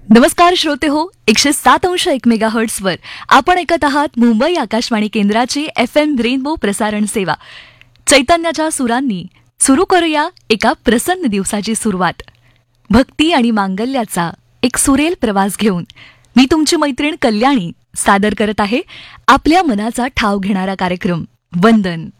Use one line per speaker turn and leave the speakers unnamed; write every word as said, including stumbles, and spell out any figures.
नमस्कार श्रोते हो, एकशे सात अंश एक मेगा हर्ट्सवर आपण ऐकत आहात मुंबई आकाशवाणी केंद्राची एफ एम रेनबो प्रसारण सेवा. चैतन्याच्या सुरांनी सुरू करूया एका प्रसन्न दिवसाची सुरुवात. भक्ती आणि मांगल्याचा एक सुरेल प्रवास घेऊन मी तुमची मैत्रीण कल्याणी सादर करत आहे आपल्या मनाचा ठाव घेणारा कार्यक्रम वंदन.